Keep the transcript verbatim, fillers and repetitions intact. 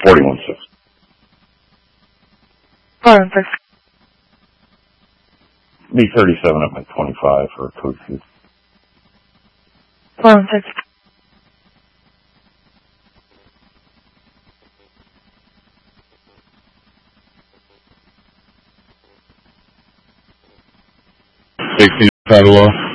Forty-one six. Four and six. B thirty-seven up at twenty-five for a code shoot. Four and six. Sixteen Padua.